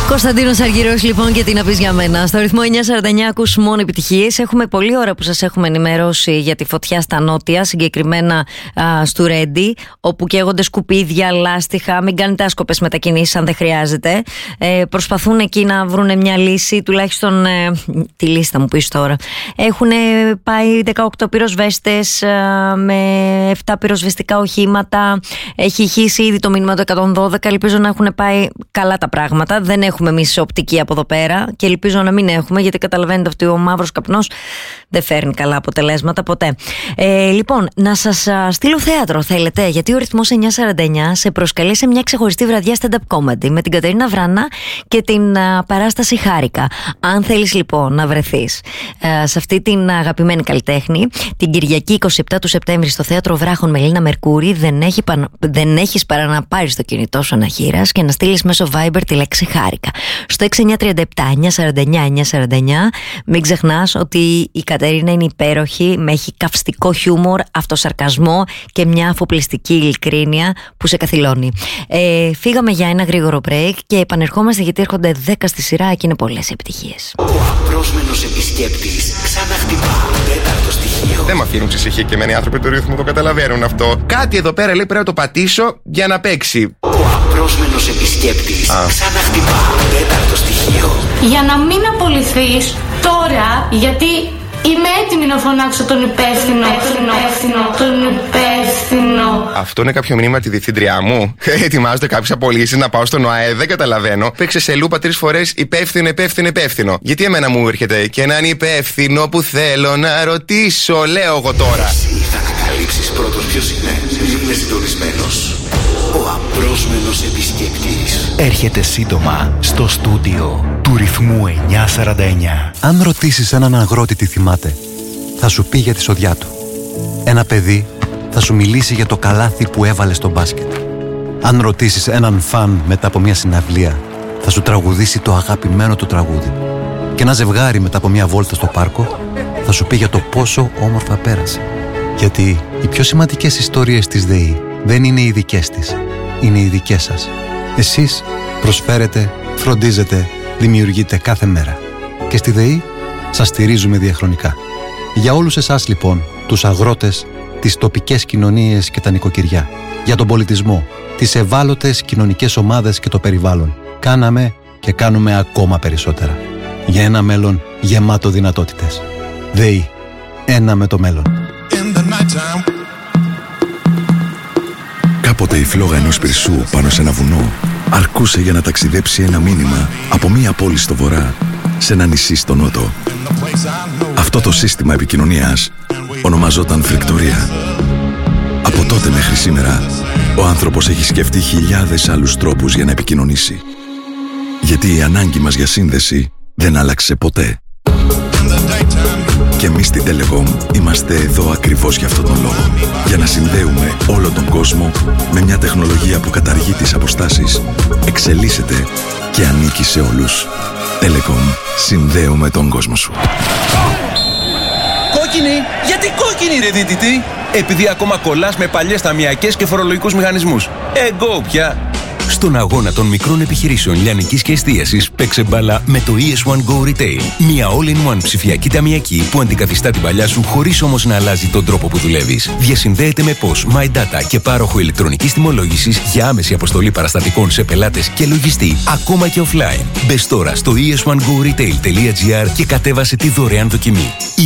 Κωνσταντίνος Αργυρός λοιπόν και τι να πεις για μένα. Στο ρυθμό 949 ακούς μόνο επιτυχίες. Έχουμε πολλή ώρα που σας έχουμε ενημερώσει για τη φωτιά στα νότια, συγκεκριμένα στο Ρέντι, όπου καίγονται σκουπίδια, λάστιχα. Μην κάνετε άσκοπες μετακινήσεις αν δεν χρειάζεται. Προσπαθούν εκεί να βρουν μια λύση, τουλάχιστον τη λύση θα μου πεις τώρα. Έχουν πάει 18 πυροσβέστες με 7 πυροσβεστικά οχήματα. Έχει χύσει ήδη το μήνυμα του 112. Ελπίζω να έχουν πάει καλά τα πράγματα. Δεν έχουμε εμείς οπτική από εδώ πέρα και ελπίζω να μην έχουμε, γιατί καταλαβαίνετε ότι ο μαύρος καπνός δεν φέρνει καλά αποτελέσματα ποτέ. Λοιπόν, να σας στείλω θέατρο θέλετε, γιατί ο ρυθμός 949 σε προσκαλεί σε μια ξεχωριστή βραδιά stand-up comedy με την Κατερίνα Βράνα και την παράσταση Χάρικα. Αν θέλεις λοιπόν να βρεθείς σε αυτή την αγαπημένη καλλιτέχνη, την Κυριακή 27 του Σεπτέμβρη στο Θέατρο Βράχων με Λίνα Μερκούρη, δεν έχεις παρά να πάρεις το κινητό σου αναχείρας και να στείλεις μέσω Viber τη λέξη Χάρικα στο 6937 949 949. Μην ξεχνάς ότι η Κατερίνα είναι υπέροχη, με έχει καυστικό χιούμορ, αυτοσαρκασμό και μια αφοπλιστική ειλικρίνεια που σε καθυλώνει. Φύγαμε για ένα γρήγορο break και επανερχόμαστε, γιατί έρχονται 10 στη σειρά και είναι πολλές επιτυχίες. Ο απρόσμενος επισκέπτης ξαναχτυπά. Τέταρτο στοιχείο. Δεν μ' αφήνουν ψυχή και εμένα οι άνθρωποι του ρυθμού το καταλαβαίνουν αυτό. Κάτι εδώ πέρα λέει πρέπει να το πατήσω για να παίξει. Ο απρόσμενος επισκέπτης ξαναχτυπά. Τέταρτο στοιχείο. Για να μην απολυθείς τώρα, γιατί είμαι έτοιμη να φωνάξω τον υπεύθυνο. Αυτό είναι κάποιο μήνυμα τη διευθύντριά μου. Ετοιμάζονται κάποιες απολύσεις να πάω στον ΟΑΕ, δεν καταλαβαίνω. Παίξε σε λούπα 3 φορές υπεύθυνο. Γιατί εμένα μου έρχεται και έναν υπεύθυνο που θέλω να ρωτήσω, λέω εγώ τώρα. Εσύ θα ανακαλύψεις πρώτος ποιος είναι. Είμαι συντονισμένος. Ο απρόσμενος επισκέπτης έρχεται σύντομα στο στούντιο του ρυθμού 949. Αν ρωτήσεις έναν αγρότη τι θυμάται, θα σου πει για τη σοδιά του. Ένα παιδί θα σου μιλήσει για το καλάθι που έβαλε στο μπάσκετ. Αν ρωτήσεις έναν φαν μετά από μια συναυλία, θα σου τραγουδήσει το αγαπημένο του τραγούδι. Και ένα ζευγάρι μετά από μια βόλτα στο πάρκο θα σου πει για το πόσο όμορφα πέρασε. Γιατί οι πιο σημαντικές ιστορίες της ΔΕΗ δεν είναι οι δικές της, είναι οι δικές σας. Εσείς προσφέρετε, φροντίζετε, δημιουργείτε κάθε μέρα. Και στη ΔΕΗ σας στηρίζουμε διαχρονικά. Για όλους εσάς λοιπόν, τους αγρότες, τις τοπικές κοινωνίες και τα νοικοκυριά, για τον πολιτισμό, τις ευάλωτες κοινωνικές ομάδες και το περιβάλλον, κάναμε και κάνουμε ακόμα περισσότερα. Για ένα μέλλον γεμάτο δυνατότητες. ΔΕΗ. Ένα με το μέλλον. Κάποτε η φλόγα ενός πυρσού πάνω σε ένα βουνό αρκούσε για να ταξιδέψει ένα μήνυμα από μία πόλη στο βορρά σε ένα νησί στο νότο. Αυτό το σύστημα επικοινωνίας ονομαζόταν φρικτορία. Από τότε μέχρι σήμερα ο άνθρωπος έχει σκεφτεί χιλιάδες άλλους τρόπους για να επικοινωνήσει. Γιατί η ανάγκη μας για σύνδεση δεν άλλαξε ποτέ. Και εμείς στην Telecom είμαστε εδώ ακριβώς για αυτόν τον λόγο. Για να συνδέουμε όλο τον κόσμο με μια τεχνολογία που καταργεί τις αποστάσεις, εξελίσσεται και ανήκει σε όλους. Telecom. Συνδέουμε τον κόσμο σου. Κόκκινη! Γιατί κόκκινη ρε δίτητη! Επειδή ακόμα κολλάς με παλιές ταμιακές και φορολογικούς μηχανισμούς. Εγκώ πια! Στον αγώνα των μικρών επιχειρήσεων λιανικής και εστίασης, παίξε μπάλα με το ES1 Go Retail. Μια all-in-one ψηφιακή ταμιακή που αντικαθιστά την παλιά σου χωρίς όμως να αλλάζει τον τρόπο που δουλεύεις. Διασυνδέεται με POS, My Data και πάροχο ηλεκτρονικής τιμολόγησης για άμεση αποστολή παραστατικών σε πελάτες και λογιστή, ακόμα και offline. Μπες τώρα στο es1goretail.gr και κατέβασε τη δωρεάν δοκιμή.